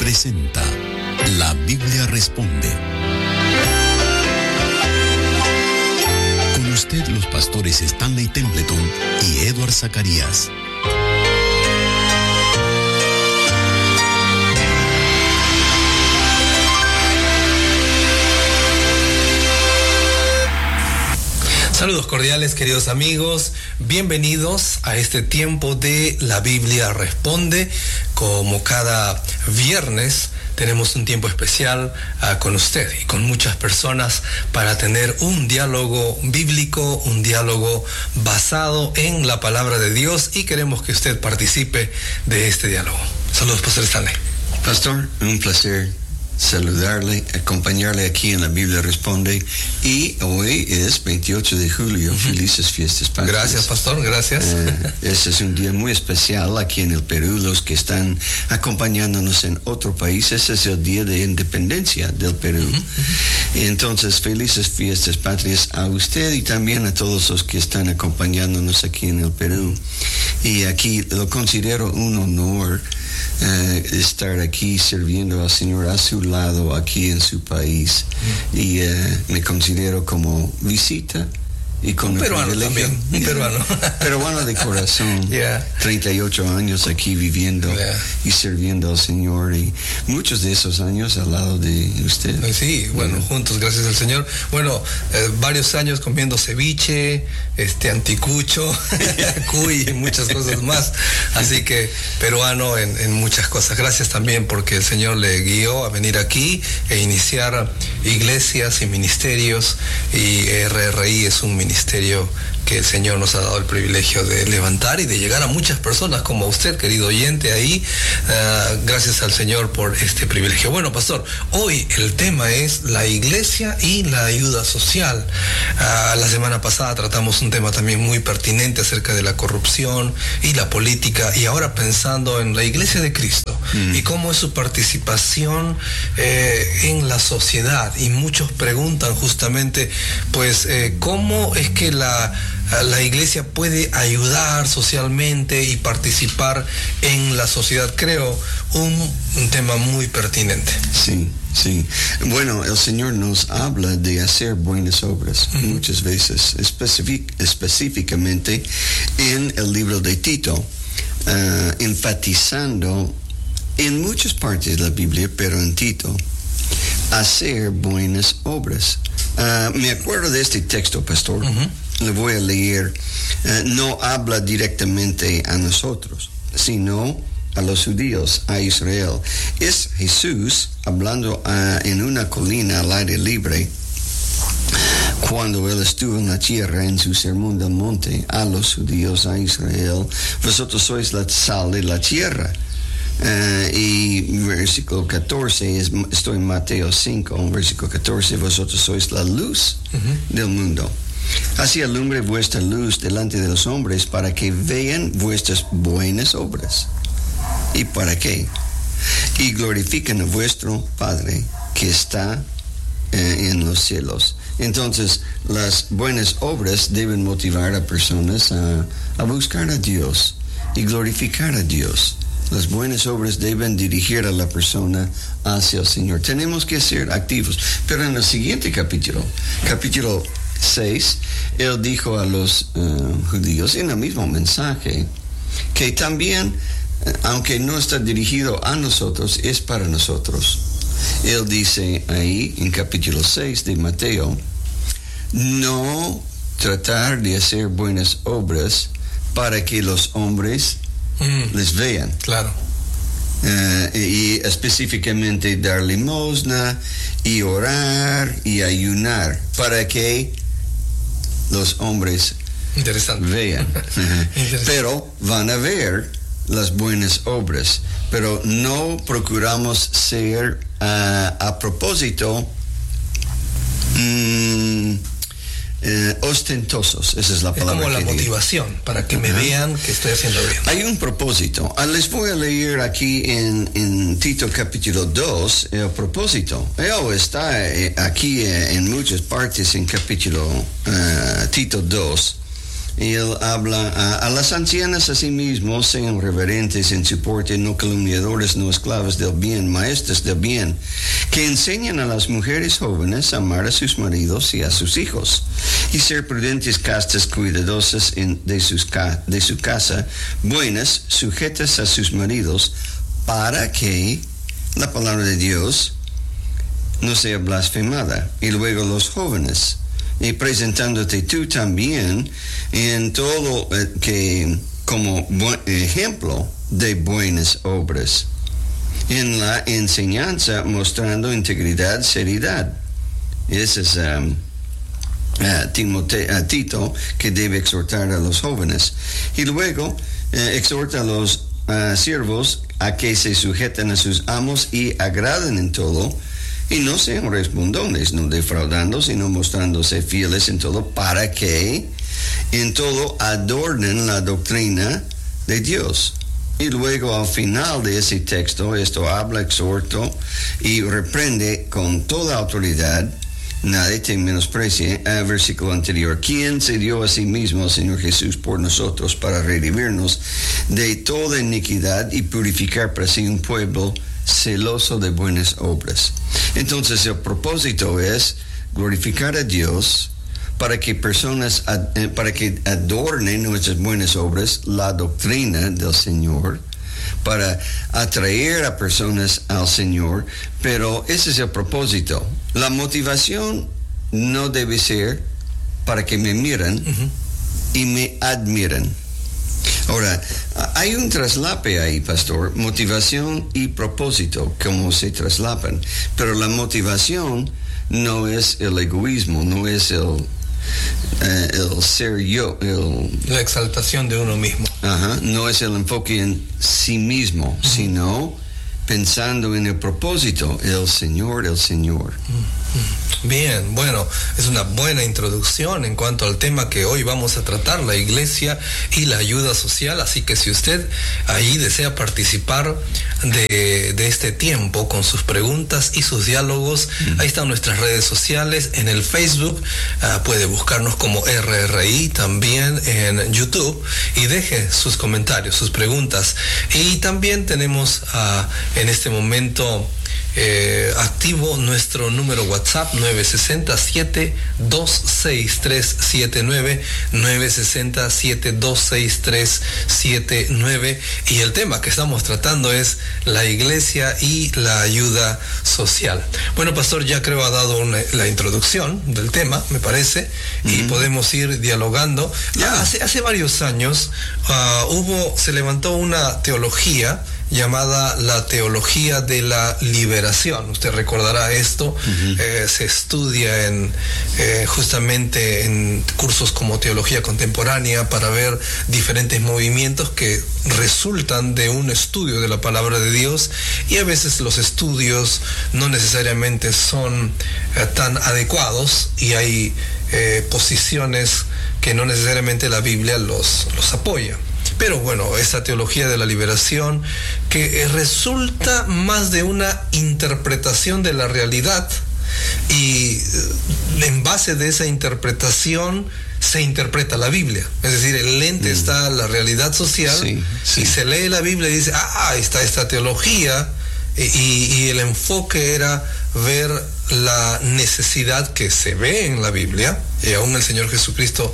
presenta La Biblia Responde. Con usted los pastores Stanley Templeton y Edward Zacarías. Saludos cordiales, queridos amigos, bienvenidos a este tiempo de La Biblia Responde. Como cada viernes tenemos un tiempo especial con usted y con muchas personas para tener un diálogo bíblico, un diálogo basado en la palabra de Dios, y queremos que usted participe de este diálogo. Saludos, Pastor Stanley. Pastor, un placer saludarle, acompañarle aquí en La Biblia Responde, y hoy es 28 de julio. Felices fiestas patrias. Gracias, pastor, gracias. Este es un día muy especial aquí en el Perú. Los que están acompañándonos en otro país, ese es el día de independencia del Perú. Entonces, felices fiestas patrias a usted y también a todos los que están acompañándonos aquí en el Perú. Y aquí lo considero un honor estar aquí sirviendo al Señor a su lado aquí en su país, y me considero como visita y con un peruano también, un peruano de corazón. 38 años aquí viviendo y sirviendo al Señor, y muchos de esos años al lado de usted. Sí, bueno, juntos, gracias al Señor. Bueno, varios años comiendo ceviche, anticucho, cuy y muchas cosas más. Así que peruano en muchas cosas. Gracias también porque el Señor le guió a venir aquí e iniciar iglesias y ministerios, y RRI es un ministerio que el Señor nos ha dado el privilegio de levantar y de llegar a muchas personas como usted, querido oyente, ahí. Gracias al Señor por este privilegio. Bueno, pastor, hoy el tema es la iglesia y la ayuda social. La semana pasada tratamos un tema también muy pertinente acerca de la corrupción y la política, y ahora pensando en la iglesia de Cristo y cómo es su participación en la sociedad. Y muchos preguntan justamente, pues, ¿cómo es que la iglesia puede ayudar socialmente y participar en la sociedad? Creo un tema muy pertinente. Sí. Bueno, el Señor nos habla de hacer buenas obras muchas veces, específicamente en el libro de Tito, enfatizando en muchas partes de la Biblia, pero en Tito, hacer buenas obras. Me acuerdo de este texto, pastor. Le voy a leer. No habla directamente a nosotros, sino a los judíos, a Israel. Es Jesús hablando en una colina al aire libre, cuando él estuvo en la tierra, en su sermón del monte, a los judíos, a Israel: vosotros sois la sal de la tierra. Y versículo 14, estoy en Mateo 5, versículo 14, vosotros sois la luz del mundo. Así alumbre vuestra luz delante de los hombres, para que vean vuestras buenas obras. ¿Y para qué? Y glorifiquen a vuestro Padre que está en los cielos. Entonces, las buenas obras deben motivar a personas a buscar a Dios y glorificar a Dios. Las buenas obras deben dirigir a la persona hacia el Señor. Tenemos que ser activos. Pero en el siguiente capítulo 6, él dijo a los judíos en el mismo mensaje que también, aunque no está dirigido a nosotros, es para nosotros. Él dice ahí en capítulo 6 de Mateo: no tratar de hacer buenas obras para que los hombres les vean. Claro. Y específicamente dar limosna y orar y ayunar para que los hombres vean. Pero van a ver las buenas obras, pero no procuramos ser a propósito ostentosos. Esa es la palabra. Como la motivación para que me vean que estoy haciendo bien. Hay un propósito. Les voy a leer aquí en Tito capítulo 2 el propósito. Está aquí en muchas partes en capítulo Tito 2, Y él habla a las ancianas asimismo, sean reverentes en su porte, no calumniadores, no esclavas del bien, maestras del bien, que enseñan a las mujeres jóvenes a amar a sus maridos y a sus hijos, y ser prudentes, castas, cuidadosas de su casa, buenas, sujetas a sus maridos, para que la palabra de Dios no sea blasfemada. Y luego los jóvenes, y presentándote tú también en todo que como buen ejemplo de buenas obras, en la enseñanza mostrando integridad, seriedad. Ese es Tito, que debe exhortar a los jóvenes. Y luego exhorta a los siervos a que se sujeten a sus amos y agraden en todo, y no sean respondones, no defraudando, sino mostrándose fieles en todo, para que en todo adornen la doctrina de Dios. Y luego al final de ese texto, esto habla, exhorto y reprende con toda autoridad. Nadie te menosprecie. Versículo anterior: ¿quién se dio a sí mismo al Señor Jesús por nosotros para redimirnos de toda iniquidad y purificar para sí un pueblo celoso de buenas obras? Entonces el propósito es glorificar a Dios para que personas, para que adornen nuestras buenas obras, la doctrina del Señor, para atraer a personas al Señor. Pero ese es el propósito. La motivación no debe ser para que me miren y me admiren. Ahora, hay un traslape ahí, pastor, motivación y propósito, como se traslapan. Pero la motivación no es el egoísmo, no es el ser yo, la exaltación de uno mismo. No es el enfoque en sí mismo, sino pensando en el propósito, el Señor. Bien, bueno, es una buena introducción en cuanto al tema que hoy vamos a tratar, la iglesia y la ayuda social. Así que si usted ahí desea participar de este tiempo con sus preguntas y sus diálogos, ahí están nuestras redes sociales. En el Facebook puede buscarnos como RRI, también en YouTube, y deje sus comentarios, sus preguntas. Y también tenemos en este momento activo nuestro número WhatsApp 960-726379, 960-726379, y el tema que estamos tratando es la iglesia y la ayuda social. Bueno, pastor, ya creo ha dado la introducción del tema, me parece, y podemos ir dialogando. Hace varios años se levantó una teología llamada la teología de la liberación. Usted recordará esto. Se estudia justamente en cursos como teología contemporánea para ver diferentes movimientos que resultan de un estudio de la palabra de Dios, y a veces los estudios no necesariamente son tan adecuados, y hay posiciones que no necesariamente la Biblia los apoya. Pero bueno, esta teología de la liberación, que resulta más de una interpretación de la realidad, y en base de esa interpretación se interpreta la Biblia. Es decir, el lente está la realidad social, y se lee la Biblia y dice, está esta teología, y el enfoque era ver la necesidad que se ve en la Biblia, y aún el Señor Jesucristo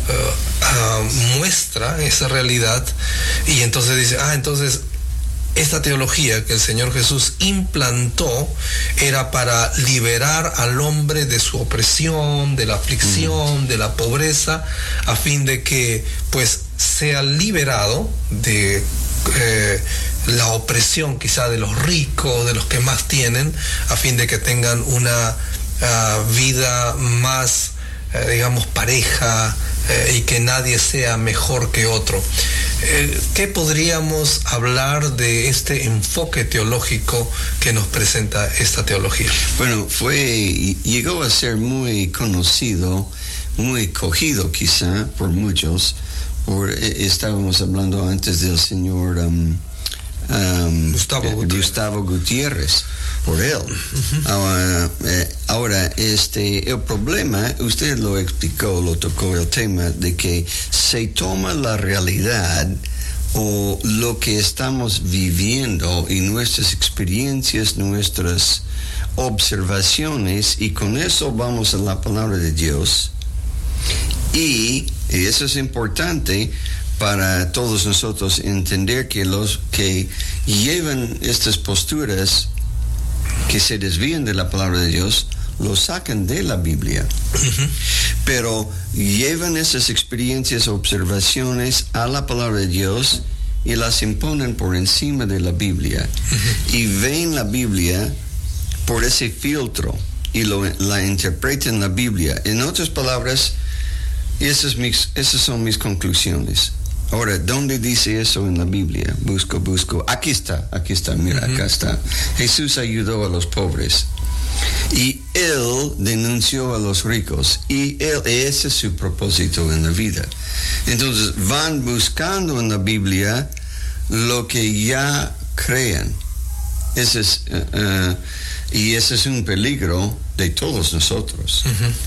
muestra esa realidad, y entonces dice, entonces esta teología que el Señor Jesús implantó era para liberar al hombre de su opresión, de la aflicción, de la pobreza, a fin de que pues sea liberado de la opresión quizá de los ricos, de los que más tienen, a fin de que tengan una vida más, digamos, pareja, y que nadie sea mejor que otro. ¿Qué podríamos hablar de este enfoque teológico que nos presenta esta teología? Bueno, llegó a ser muy conocido, muy cogido quizá por muchos. Estábamos hablando antes del señor Gustavo Gutiérrez, por él. Ahora, el problema, usted lo explicó, lo tocó el tema de que se toma la realidad o lo que estamos viviendo y nuestras experiencias, nuestras observaciones, y con eso vamos a la palabra de Dios. Y eso es importante para todos nosotros entender que los que llevan estas posturas que se desvían de la palabra de Dios, lo sacan de la Biblia. Pero llevan esas experiencias, observaciones a la palabra de Dios y las imponen por encima de la Biblia. Y ven la Biblia por ese filtro y la interpretan la Biblia. En otras palabras, esas son mis conclusiones. Ahora, ¿dónde dice eso en la Biblia? Busco. Aquí está, mira, acá está. Jesús ayudó a los pobres. Y Él denunció a los ricos. Y ese es su propósito en la vida. Entonces, van buscando en la Biblia lo que ya crean. Y ese es un peligro de todos nosotros.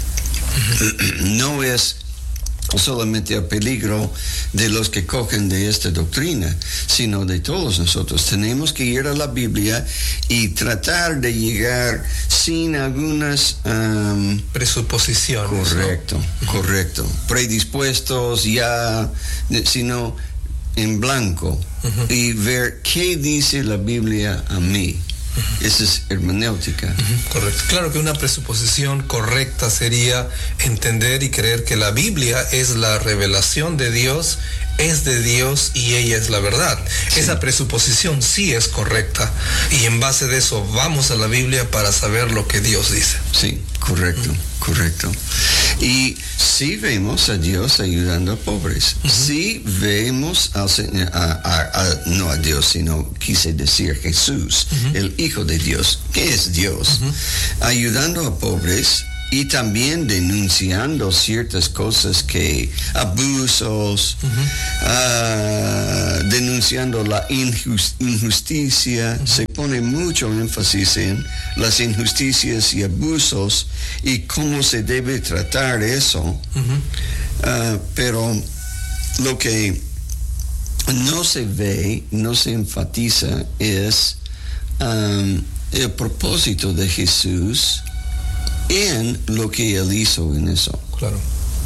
No es solamente el peligro de los que cogen de esta doctrina, sino de todos nosotros. Tenemos que ir a la Biblia y tratar de llegar sin algunas presuposiciones. Correcto. Predispuestos ya, sino en blanco, y ver qué dice la Biblia a mí. Esa es hermenéutica. Correcto. Claro que una presuposición correcta sería entender y creer que la Biblia es la revelación de Dios, es de Dios y ella es la verdad. Sí. Esa presuposición sí es correcta y en base de eso vamos a la Biblia para saber lo que Dios dice. Sí, correcto. Y sí vemos a Dios ayudando a pobres. Sí vemos no a Dios, sino quise decir Jesús, el Hijo de Dios, que es Dios, ayudando a pobres y también denunciando ciertas cosas que abusos, denunciando la injusticia. Se pone mucho énfasis en las injusticias y abusos y cómo se debe tratar eso. Pero lo que no se ve, no se enfatiza es el propósito de Jesús en lo que Él hizo en eso. Claro.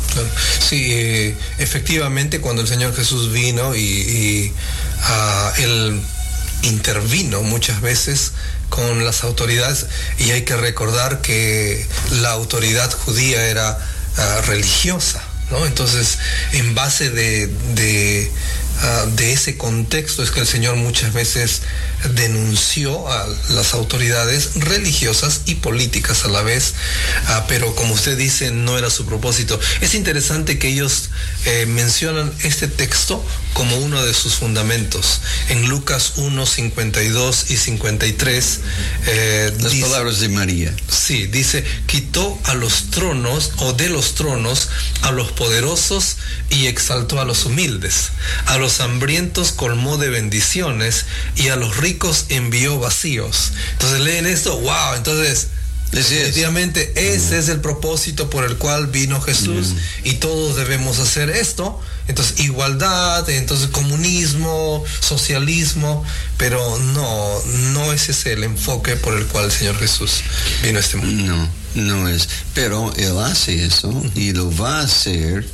Sí, efectivamente, cuando el Señor Jesús vino y Él intervino muchas veces con las autoridades, y hay que recordar que la autoridad judía era religiosa, ¿no? Entonces, en base de ese contexto es que el Señor muchas veces denunció a las autoridades religiosas y políticas a la vez, pero como usted dice, no era su propósito. Es interesante que ellos mencionan este texto como uno de sus fundamentos. En Lucas 1, 52 y 53 las palabras de María. Sí, dice, quitó a los tronos o de los tronos a los poderosos y exaltó a los humildes. A los hambrientos colmó de bendiciones y a los ricos envió vacíos. Entonces leen esto, wow, entonces definitivamente ese es el propósito por el cual vino Jesús y todos debemos hacer esto. Entonces igualdad, entonces comunismo, socialismo, pero no ese es el enfoque por el cual el Señor Jesús vino a este mundo. No es, pero Él hace eso y lo va a hacer.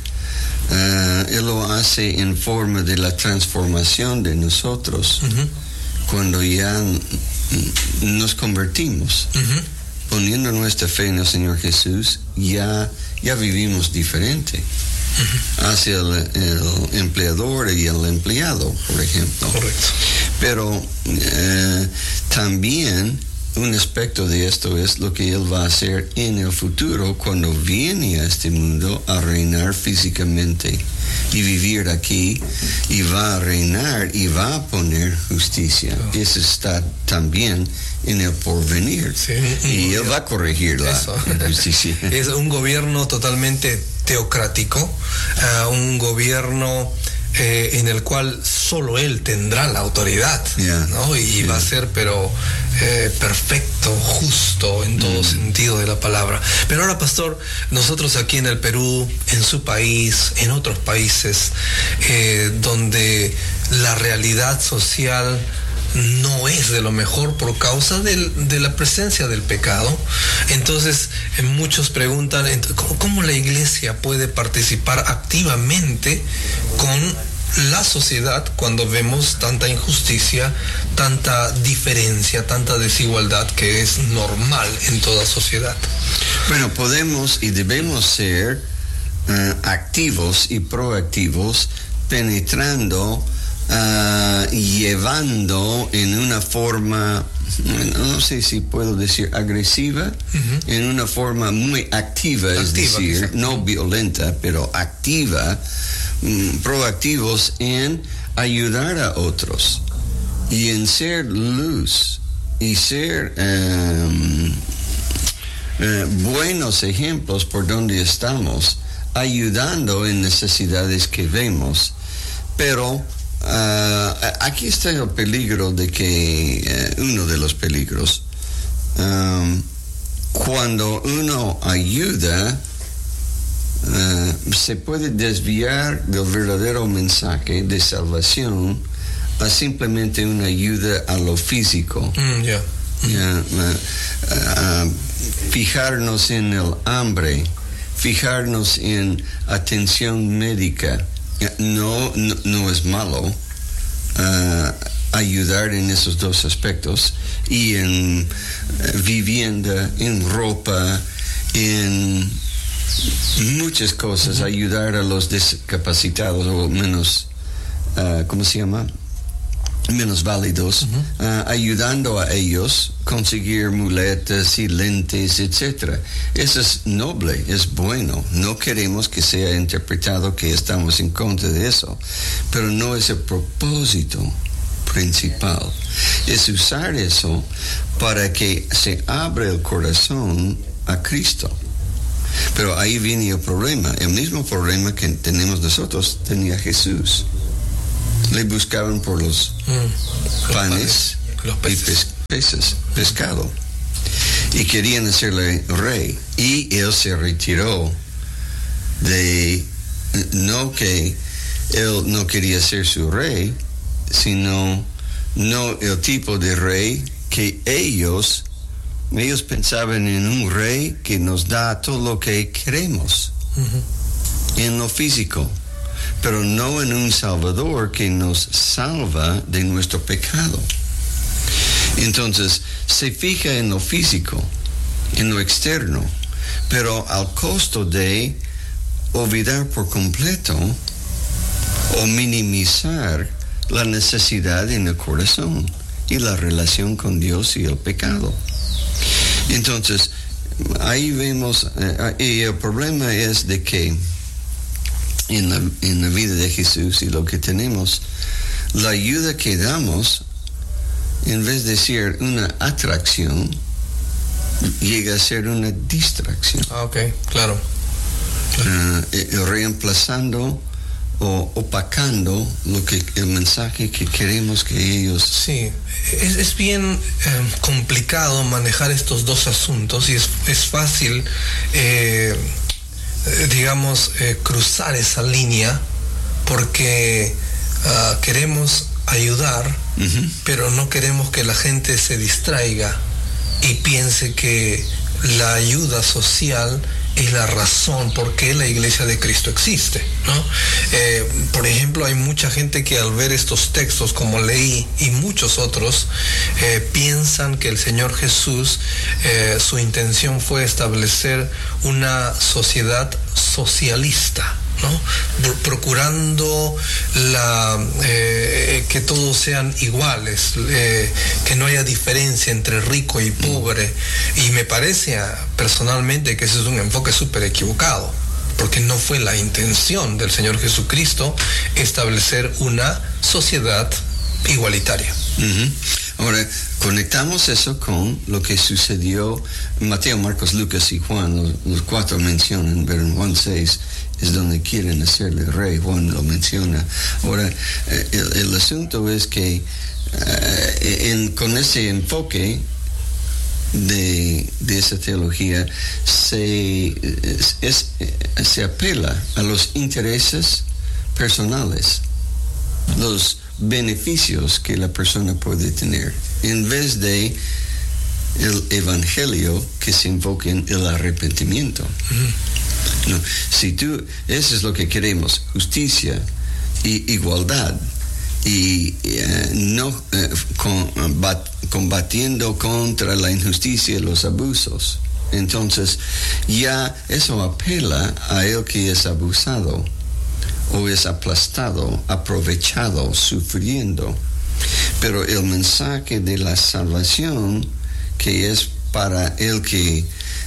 Él lo hace en forma de la transformación de nosotros cuando ya nos convertimos. Poniendo nuestra fe en el Señor Jesús, ya vivimos diferente hacia el empleador y el empleado, por ejemplo. Correcto. Pero también un aspecto de esto es lo que Él va a hacer en el futuro cuando viene a este mundo a reinar físicamente y vivir aquí, y va a reinar y va a poner justicia. Eso está también en el porvenir. Sí, y Él va a corregir la justicia. Es un gobierno totalmente teocrático, un gobierno en el cual solo Él tendrá la autoridad, ¿no? Y va a ser, pero perfecto, justo en todo sentido de la palabra. Pero ahora, pastor, nosotros aquí en el Perú, en su país, en otros países, donde la realidad social no es de lo mejor por causa de la presencia del pecado. Entonces muchos preguntan, ¿cómo la iglesia puede participar activamente con la sociedad cuando vemos tanta injusticia, tanta diferencia, tanta desigualdad que es normal en toda sociedad? Bueno, podemos y debemos ser activos y proactivos, penetrando, llevando en una forma, no sé si puedo decir agresiva, en una forma muy activa, es decir, exacto, no violenta, pero activa, proactivos en ayudar a otros y en ser luz y ser buenos ejemplos por donde estamos, ayudando en necesidades que vemos. Pero aquí está el peligro de que, uno de los peligros, cuando uno ayuda, se puede desviar del verdadero mensaje de salvación a simplemente una ayuda a lo físico. Fijarnos en el hambre, fijarnos en atención médica. No es malo ayudar en esos dos aspectos, y en vivienda, en ropa, en muchas cosas, ayudar a los discapacitados o menos, ¿cómo se llama? Menos válidos, ayudando a ellos conseguir muletas y lentes, etcétera. Eso es noble, es bueno. No queremos que sea interpretado que estamos en contra de eso, pero no es el propósito principal. Es usar eso para que se abra el corazón a Cristo. Pero ahí viene el problema, el mismo problema que tenemos nosotros tenía Jesús. Le buscaban por los panes y peces, pescado, y querían hacerle rey, y él se retiró no que él no quería ser su rey, sino no el tipo de rey que ellos pensaban en un rey que nos da todo lo que queremos en lo físico, pero no en un Salvador que nos salva de nuestro pecado. Entonces, se fija en lo físico, en lo externo, pero al costo de olvidar por completo o minimizar la necesidad en el corazón y la relación con Dios y el pecado. Entonces, ahí vemos, y el problema es de que en la vida de Jesús y lo que tenemos, la ayuda que damos, en vez de ser una atracción, llega a ser una distracción. Ok, claro. Reemplazando o opacando el mensaje que queremos que ellos... Sí, es bien complicado manejar estos dos asuntos, y es fácil cruzar esa línea, porque queremos ayudar, pero no queremos que la gente se distraiga y piense que la ayuda social es la razón por qué la Iglesia de Cristo existe, ¿no? Por ejemplo, hay mucha gente que al ver estos textos, como leí, y muchos otros, piensan que el Señor Jesús, su intención fue establecer una sociedad socialista, ¿no? Procurando que todos sean iguales, que no haya diferencia entre rico y pobre, y me parece personalmente que ese es un enfoque súper equivocado, porque no fue la intención del Señor Jesucristo establecer una sociedad igualitaria. Ahora, conectamos eso con lo que sucedió en Mateo, Marcos, Lucas y Juan. Los cuatro mencionan, pero en Juan 6, es donde quieren hacerle rey. Juan lo menciona. Ahora, el asunto es que con ese enfoque de esa teología se apela a los intereses personales, los beneficios que la persona puede tener, en vez de el evangelio que se enfoque en el arrepentimiento. No, eso es lo que queremos, justicia y igualdad, y combatiendo contra la injusticia y los abusos. Entonces ya eso apela a el que es abusado o es aplastado, aprovechado, sufriendo. Pero el mensaje de la salvación, que es para el que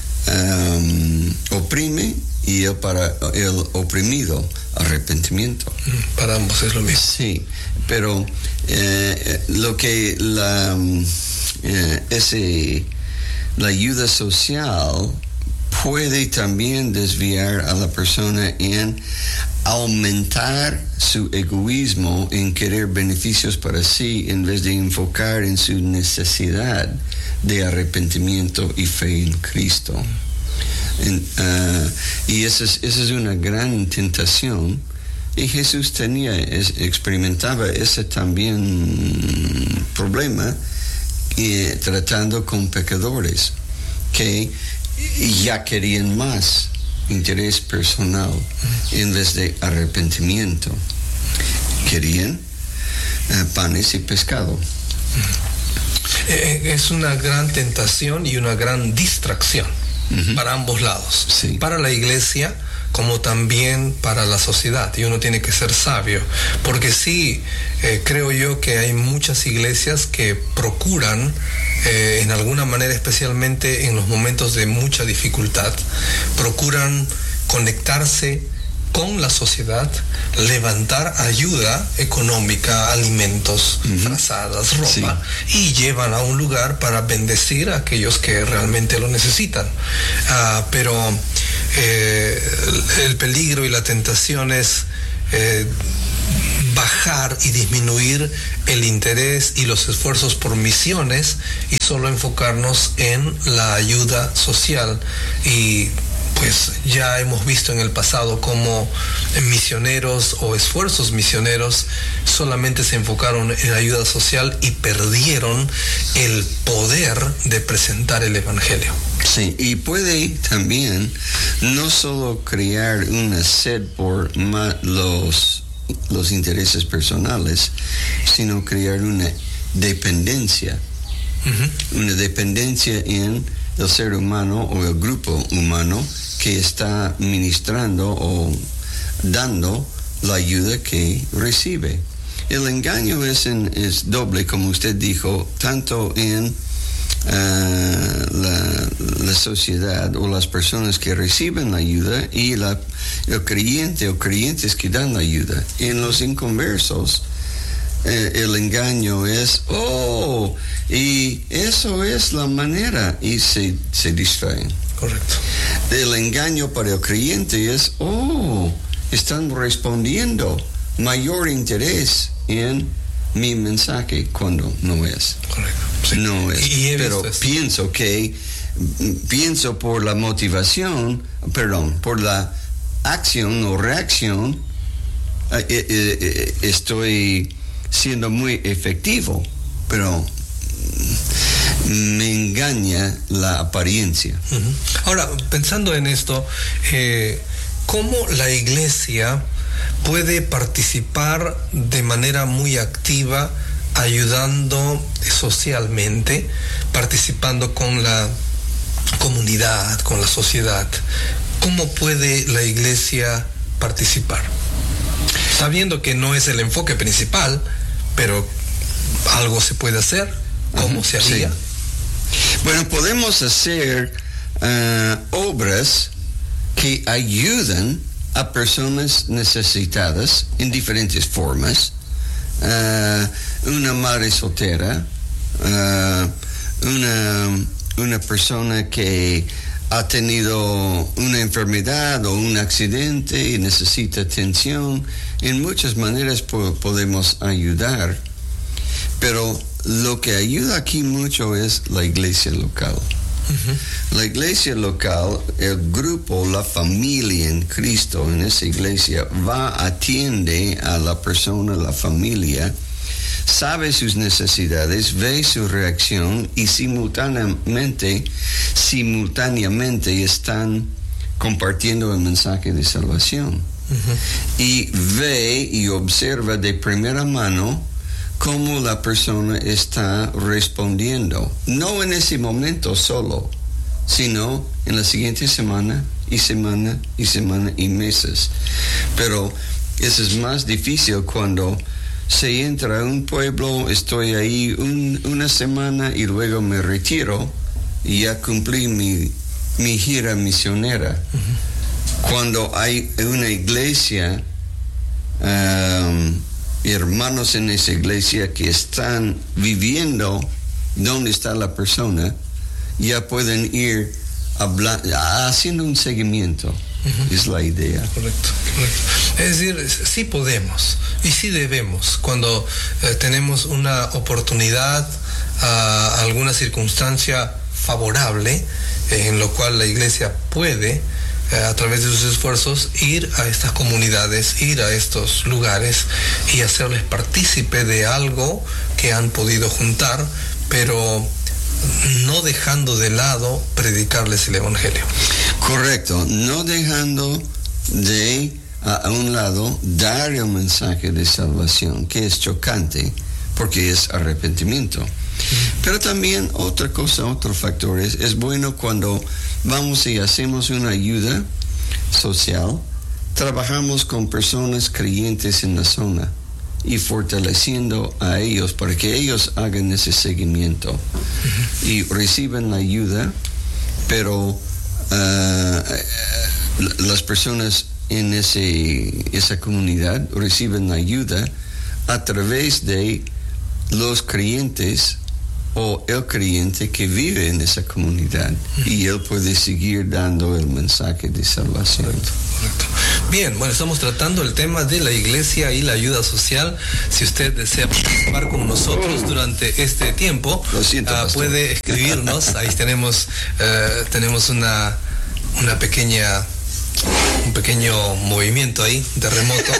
oprime y para el oprimido, arrepentimiento. Para ambos es lo mismo. Sí, pero lo que la ayuda social puede también desviar a la persona en aumentar su egoísmo en querer beneficios para sí, en vez de enfocar en su necesidad de arrepentimiento y fe en Cristo. Y esa es una gran tentación, y Jesús experimentaba ese también problema, tratando con pecadores que ya querían más interés personal en vez de arrepentimiento. Querían panes y pescado. Es una gran tentación y una gran distracción para ambos lados, sí. Para la iglesia como también para la sociedad, y uno tiene que ser sabio, porque sí, creo yo que hay muchas iglesias que procuran, en alguna manera, especialmente en los momentos de mucha dificultad, procuran conectarse con la sociedad, levantar ayuda económica, alimentos, frazadas, ropa, sí. Y llevan a un lugar para bendecir a aquellos que realmente lo necesitan. Pero el peligro y la tentación es bajar y disminuir el interés y los esfuerzos por misiones y solo enfocarnos en la ayuda social. Y pues ya hemos visto en el pasado cómo misioneros o esfuerzos misioneros solamente se enfocaron en ayuda social y perdieron el poder de presentar el evangelio. Sí, y puede también no solo crear una sed por los intereses personales, sino crear una dependencia. Una dependencia en el ser humano o el grupo humano que está ministrando o dando la ayuda que recibe. El engaño es doble, como usted dijo, tanto en la sociedad o las personas que reciben la ayuda y el creyente o creyentes que dan la ayuda. En los inconversos, el engaño es, y eso es la manera, y se distraen. Correcto. El engaño para el creyente es, están respondiendo mayor interés en mi mensaje, cuando no es. Correcto. Sí. No es. Pero pienso por la motivación, por la acción o reacción, estoy siendo muy efectivo, pero me engaña la apariencia. Ahora, pensando en esto, ¿cómo la iglesia puede participar de manera muy activa, ayudando socialmente, participando con la comunidad, con la sociedad? ¿Cómo puede la iglesia participar? Sabiendo que no es el enfoque principal, pero algo se puede hacer. ¿Cómo se haría? Sí. Bueno, podemos hacer obras que ayudan a personas necesitadas en diferentes formas. Una madre soltera, una persona que ha tenido una enfermedad o un accidente y necesita atención. En muchas maneras podemos ayudar, pero lo que ayuda aquí mucho es la iglesia local. La iglesia local, el grupo, la familia en Cristo, en esa iglesia, atiende a la persona, la familia, sabe sus necesidades, ve su reacción y simultáneamente están compartiendo el mensaje de salvación. Y ve y observa de primera mano cómo la persona está respondiendo. No en ese momento solo, sino en la siguiente semana y meses. Pero eso es más difícil cuando se entra a un pueblo, estoy ahí una semana y luego me retiro y ya cumplí mi gira misionera. Cuando hay una iglesia, hermanos en esa iglesia que están viviendo donde está la persona, ya pueden ir haciendo un seguimiento. Es la idea. Correcto. Es decir, sí podemos y sí debemos, cuando tenemos una oportunidad, alguna circunstancia favorable, en lo cual la iglesia puede, a través de sus esfuerzos, ir a estas comunidades, ir a estos lugares y hacerles partícipe de algo que han podido juntar, pero no dejando de lado predicarles el evangelio. Correcto, no dejando de a un lado dar el mensaje de salvación, que es chocante porque es arrepentimiento. Pero también otra cosa, otro factor es bueno cuando vamos y hacemos una ayuda social, trabajamos con personas creyentes en la zona y fortaleciendo a ellos para que ellos hagan ese seguimiento y reciben la ayuda, pero las personas en esa comunidad reciben la ayuda a través de los creyentes o el creyente que vive en esa comunidad, y él puede seguir dando el mensaje de salvación. Correcto. Bien, bueno, estamos tratando el tema de la iglesia y la ayuda social. Si usted desea participar con nosotros durante este tiempo, puede escribirnos. Ahí tenemos un pequeño movimiento ahí de remoto.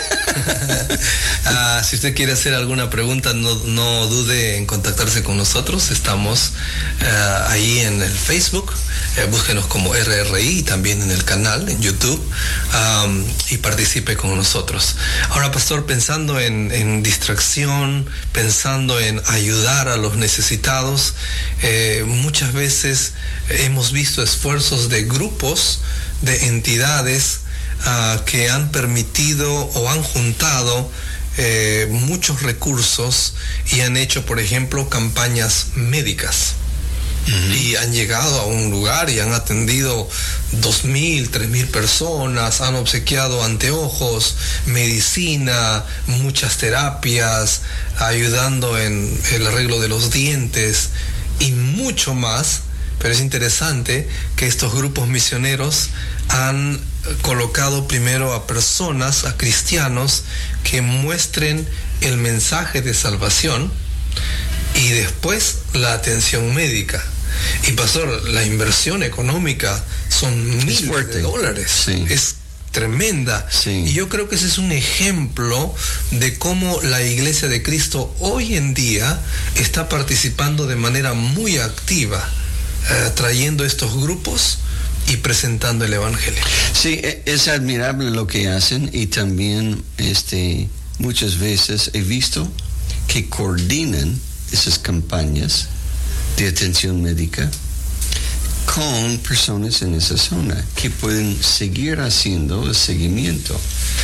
Si usted quiere hacer alguna pregunta, no dude en contactarse con nosotros. Estamos ahí en el Facebook, búsquenos como RRI, y también en el canal en YouTube, y participe con nosotros. Ahora, pastor, pensando en distracción, pensando en ayudar a los necesitados, muchas veces hemos visto esfuerzos de grupos, de entidades que han permitido o han juntado muchos recursos y han hecho, por ejemplo, campañas médicas. Y han llegado a un lugar y han atendido 2,000, 3,000 personas, han obsequiado anteojos, medicina, muchas terapias, ayudando en el arreglo de los dientes y mucho más. Pero es interesante que estos grupos misioneros han colocado primero a personas, a cristianos, que muestren el mensaje de salvación y después la atención médica. Y pastor, la inversión económica son miles de dólares. Sí. Es tremenda. Sí. Y yo creo que ese es un ejemplo de cómo la Iglesia de Cristo hoy en día está participando de manera muy activa, trayendo estos grupos y presentando el evangelio. Sí, es admirable lo que hacen, y también muchas veces he visto que coordinan esas campañas de atención médica con personas en esa zona que pueden seguir haciendo el seguimiento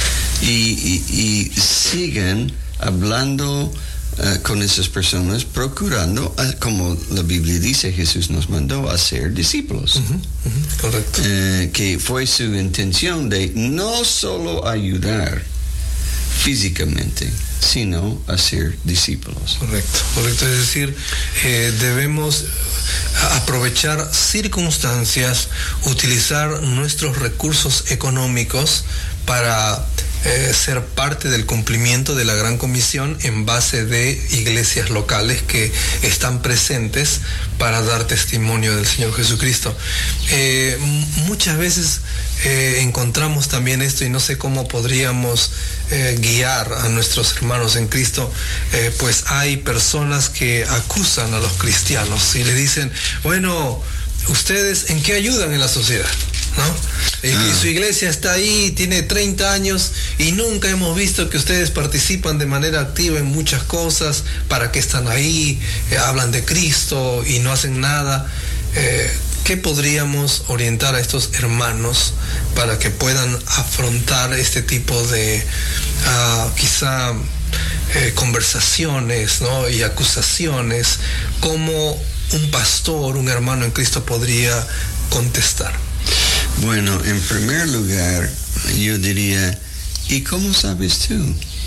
y siguen hablando con esas personas, procurando, como la Biblia dice, Jesús nos mandó a ser discípulos. Correcto. Que fue su intención de no solo ayudar físicamente, sino a ser discípulos. Correcto. Es decir, debemos aprovechar circunstancias, utilizar nuestros recursos económicos para ser parte del cumplimiento de la Gran Comisión en base de iglesias locales que están presentes para dar testimonio del Señor Jesucristo. Muchas veces encontramos también esto, y no sé cómo podríamos guiar a nuestros hermanos en Cristo, pues hay personas que acusan a los cristianos y le dicen, bueno, ¿ustedes en qué ayudan en la sociedad? ¿No? Y su iglesia está ahí, tiene 30 años y nunca hemos visto que ustedes participan de manera activa en muchas cosas. ¿Para qué están ahí? Hablan de Cristo y no hacen nada. ¿Qué podríamos orientar a estos hermanos para que puedan afrontar este tipo de quizá conversaciones, ¿no? y acusaciones? ¿Cómo un pastor, un hermano en Cristo podría contestar? Bueno, en primer lugar, yo diría, ¿y cómo sabes tú?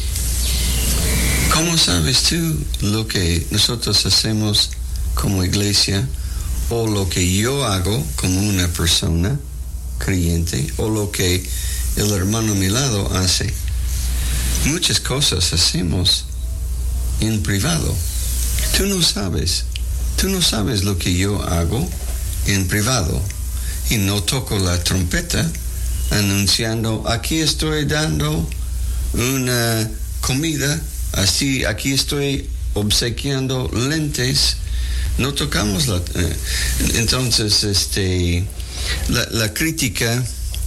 ¿Cómo sabes tú lo que nosotros hacemos como iglesia, o lo que yo hago como una persona creyente, o lo que el hermano a mi lado hace? Muchas cosas hacemos en privado. Tú no sabes lo que yo hago en privado. Y no toco la trompeta anunciando, aquí estoy dando una comida, así, aquí estoy obsequiando lentes. No tocamos entonces la crítica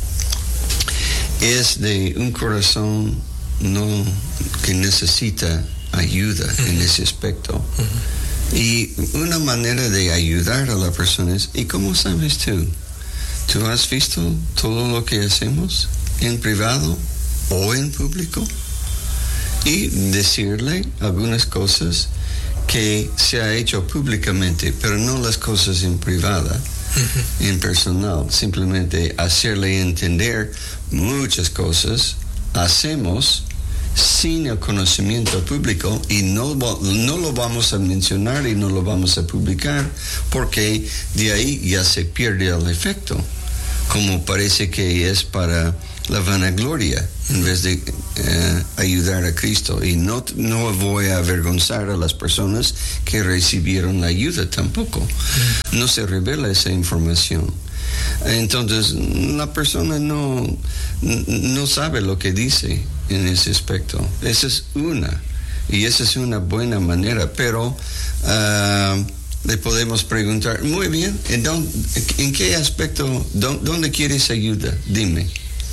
es de un corazón que necesita ayuda en ese aspecto. Y una manera de ayudar a la persona es, ¿y cómo sabes tú? ¿Tú has visto todo lo que hacemos en privado o en público? Y decirle algunas cosas que se ha hecho públicamente, pero no las cosas en privada, en personal. Simplemente hacerle entender muchas cosas hacemos sin el conocimiento público, y no lo vamos a mencionar y no lo vamos a publicar, porque de ahí ya se pierde el efecto, como parece que es para la vanagloria en vez de ayudar a Cristo. Y no voy a avergonzar a las personas que recibieron la ayuda tampoco. No se revela esa información. Entonces la persona no sabe lo que dice en ese aspecto. Esa es una buena manera, pero le podemos preguntar, muy bien, ¿en qué aspecto, dónde quieres ayuda? Dime,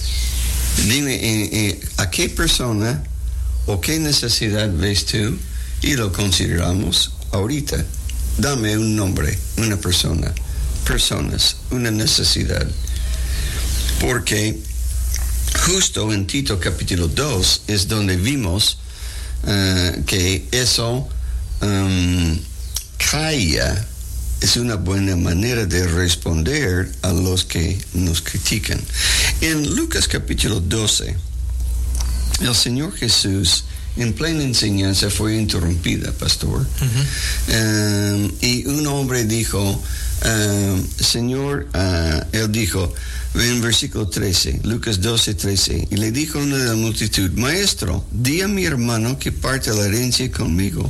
¿a qué persona o qué necesidad ves tú? Y lo consideramos ahorita. Dame un nombre, una persona, personas, una necesidad. Porque justo en Tito capítulo 2 es donde vimos que eso calla. Es una buena manera de responder a los que nos critican. En Lucas capítulo 12, el Señor Jesús en plena enseñanza fue interrumpida, pastor. Y un hombre dijo, Señor, él dijo, en versículo 13, Lucas 12, 13, y le dijo a uno de la multitud, Maestro, di a mi hermano que parte la herencia conmigo.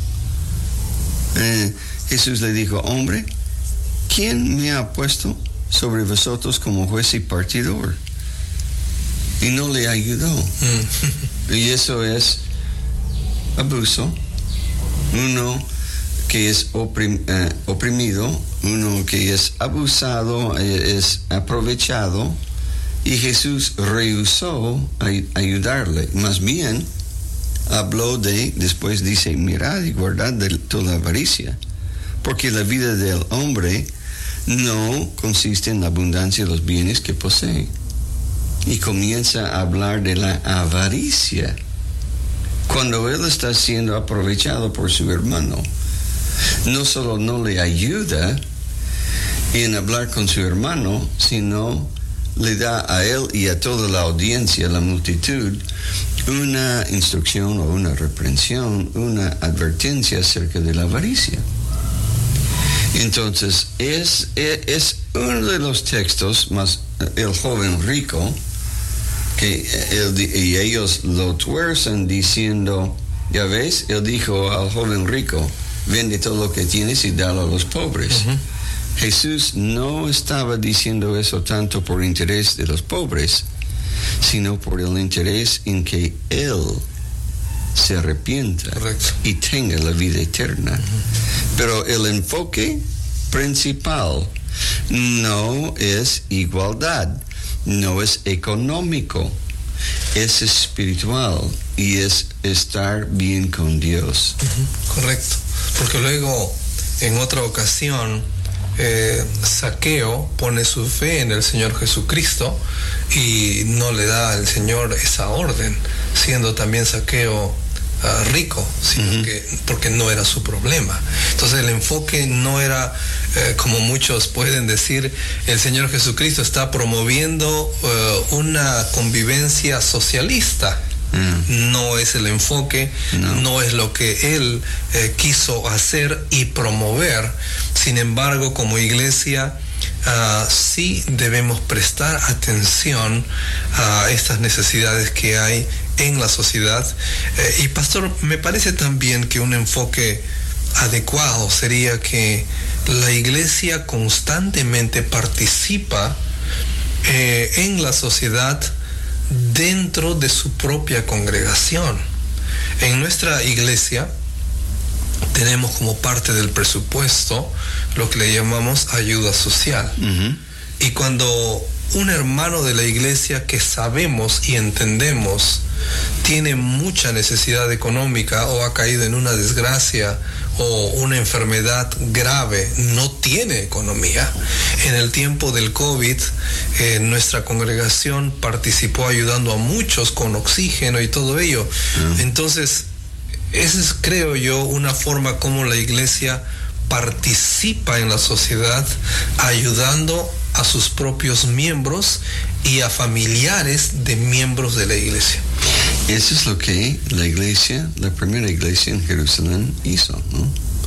Jesús le dijo, hombre, ¿quién me ha puesto sobre vosotros como juez y partidor? Y no le ayudó. Y eso es abuso. Uno que es oprimido, uno que es abusado, es aprovechado, y Jesús rehusó ayudarle. Más bien, habló después dice, mirad y guardad de toda avaricia, porque la vida del hombre no consiste en la abundancia de los bienes que posee. Y comienza a hablar de la avaricia, cuando él está siendo aprovechado por su hermano. No solo no le ayuda en hablar con su hermano, sino le da a él y a toda la audiencia, la multitud, una instrucción o una reprensión, una advertencia acerca de la avaricia. Entonces, es uno de los textos más, el joven rico, y ellos lo tuercen diciendo, ya ves, él dijo al joven rico, vende todo lo que tienes y dalo a los pobres. Uh-huh. Jesús no estaba diciendo eso tanto por interés de los pobres, sino por el interés en que él se arrepienta. Correcto. Y tenga la vida eterna. Uh-huh. Pero el enfoque principal no es igualdad, no es económico, es espiritual y es estar bien con Dios. Uh-huh. Correcto, porque luego en otra ocasión Zaqueo pone su fe en el Señor Jesucristo y no le da al Señor esa orden, siendo también Zaqueo rico, sino uh-huh. que porque no era su problema. Entonces el enfoque no era como muchos pueden decir, el Señor Jesucristo está promoviendo una convivencia socialista. No es el enfoque, no es lo que él quiso hacer y promover. Sin embargo, como iglesia sí debemos prestar atención a estas necesidades que hay en la sociedad. Y pastor, me parece también que un enfoque adecuado sería que la iglesia constantemente participa en la sociedad dentro de su propia congregación. En nuestra iglesia tenemos como parte del presupuesto lo que le llamamos ayuda social. Uh-huh. Y cuando un hermano de la iglesia que sabemos y entendemos tiene mucha necesidad económica o ha caído en una desgracia o una enfermedad grave, no tiene economía. En el tiempo del COVID, nuestra congregación participó ayudando a muchos con oxígeno y todo ello. Entonces, esa es, creo yo, una forma como la iglesia participa en la sociedad, ayudando a sus propios miembros y a familiares de miembros de la iglesia. Eso es lo que la primera iglesia en Jerusalén hizo, ¿no?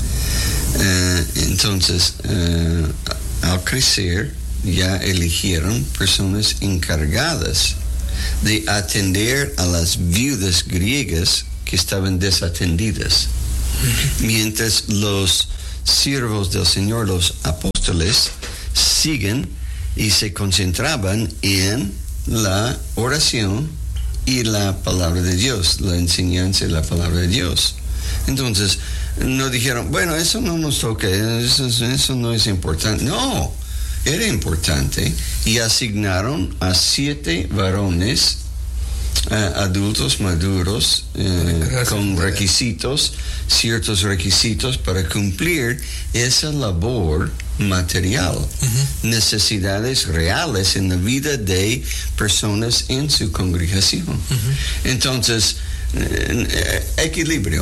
Entonces, al crecer, ya eligieron personas encargadas de atender a las viudas griegas que estaban desatendidas. Uh-huh. Mientras los siervos del Señor, los apóstoles, siguen y se concentraban en la oración y la palabra de Dios, la enseñanza y la palabra de Dios. Entonces, no dijeron, bueno, eso no nos toca, eso no es importante. No, era importante. Y asignaron a 7 varones adultos maduros con requisitos, ciertos requisitos para cumplir esa labor material, uh-huh. necesidades reales en la vida de personas en su congregación. Uh-huh. Entonces, equilibrio.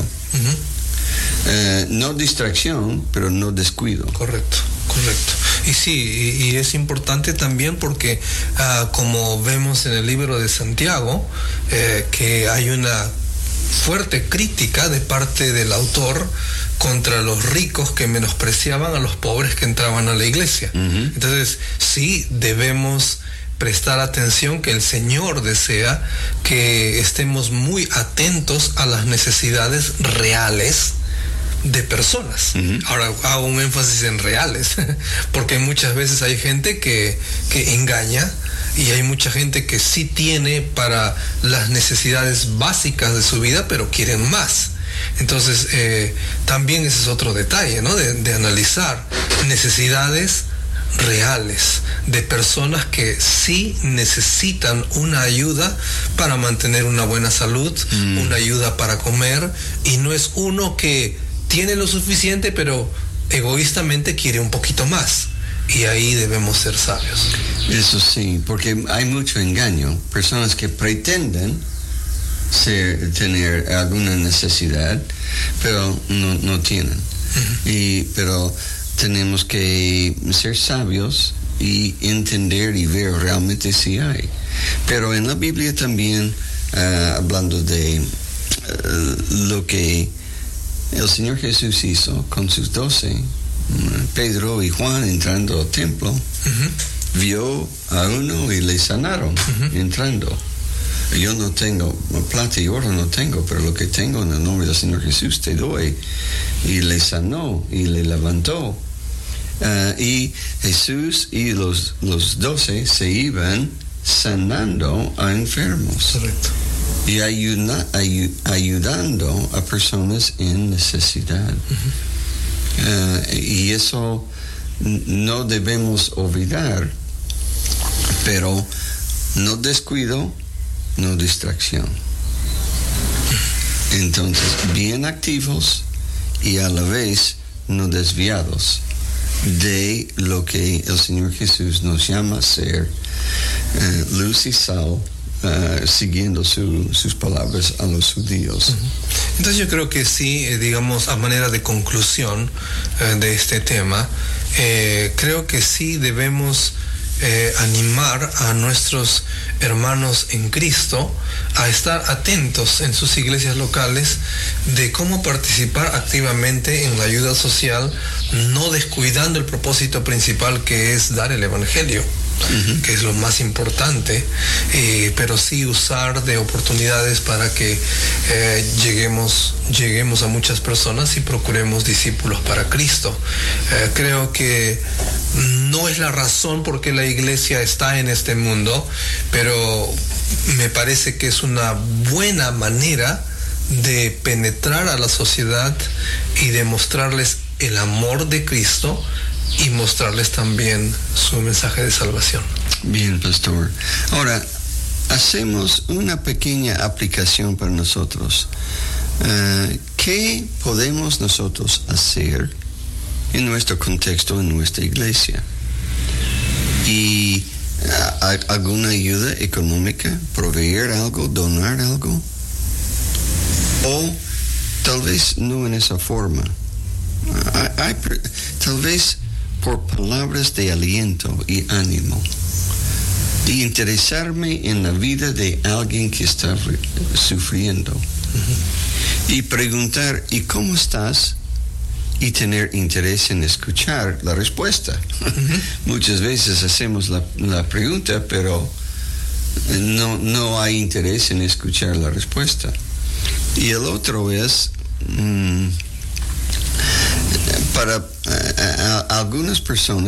Uh-huh. No distracción, pero no descuido. Correcto. Y sí, y es importante también porque como vemos en el libro de Santiago, que hay una fuerte crítica de parte del autor contra los ricos que menospreciaban a los pobres que entraban a la iglesia. Uh-huh. Entonces, sí debemos prestar atención, que el Señor desea que estemos muy atentos a las necesidades reales de personas. Uh-huh. Ahora hago un énfasis en reales, porque muchas veces hay gente que engaña y hay mucha gente que sí tiene para las necesidades básicas de su vida, pero quieren más. Entonces, también ese es otro detalle, ¿no? De analizar necesidades reales de personas que sí necesitan una ayuda para mantener una buena salud, una ayuda para comer, y no es uno que tiene lo suficiente, pero egoístamente quiere un poquito más. Y ahí debemos ser sabios. Eso sí, porque hay mucho engaño. Personas que pretenden tener alguna necesidad, pero no tienen. Uh-huh. Pero tenemos que ser sabios y entender y ver realmente si hay. Pero en la Biblia también, hablando de lo que el Señor Jesús hizo con sus 12, Pedro y Juan entrando al templo, vio a uno y le sanaron entrando. Yo no tengo plata y oro, no tengo, pero lo que tengo en el nombre del Señor Jesús te doy. Y le sanó y le levantó. Y Jesús y los 12 se iban sanando a enfermos. Correcto. Y ayudando a personas en necesidad. Y eso no debemos olvidar, pero no descuido, no distracción. Entonces, bien activos y a la vez no desviados de lo que el Señor Jesús nos llama a ser, luz y sal, siguiendo sus palabras a los judíos. Entonces yo creo que sí, digamos, a manera de conclusión de este tema, creo que sí debemos animar a nuestros hermanos en Cristo a estar atentos en sus iglesias locales de cómo participar activamente en la ayuda social, no descuidando el propósito principal, que es dar el evangelio, que es lo más importante, pero sí usar de oportunidades para que lleguemos a muchas personas y procuremos discípulos para Cristo. Creo que no es la razón por qué la iglesia está en este mundo, pero me parece que es una buena manera de penetrar a la sociedad y de mostrarles el amor de Cristo y mostrarles también su mensaje de salvación. Bien, pastor. Ahora, hacemos una pequeña aplicación para nosotros. ¿Qué podemos nosotros hacer en nuestro contexto, en nuestra iglesia? Y alguna ayuda económica, proveer algo, donar algo, o tal vez no en esa forma. Tal vez por palabras de aliento y ánimo, y interesarme en la vida de alguien que está sufriendo, y preguntar, ¿y cómo estás? Y tener interés en escuchar la respuesta. Muchas veces hacemos la pregunta, pero no hay interés en escuchar la respuesta. Y el otro es, para algunas personas,